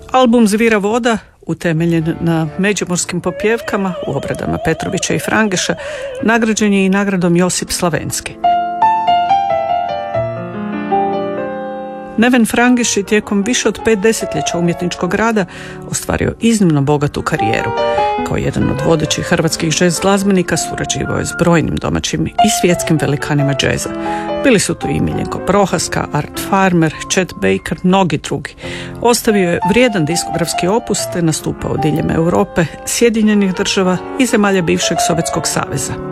Album Zvira voda, utemeljen na međimurskim popjevkama u obradama Petrovića i Frangeša, nagrađen je i nagradom Josip Slavenski. Neven Frangeš je tijekom više od 5 desetljeća umjetničkog rada ostvario iznimno bogatu karijeru. Kao jedan od vodećih hrvatskih džez glazbenika surađivao je s brojnim domaćim i svjetskim velikanima džeza. Bili su tu i Miljenko Prohaska, Art Farmer, Chet Baker, mnogi drugi. Ostavio je vrijedan diskografski opus te nastupao diljem Europe, Sjedinjenih država i zemalja bivšeg Sovjetskog saveza.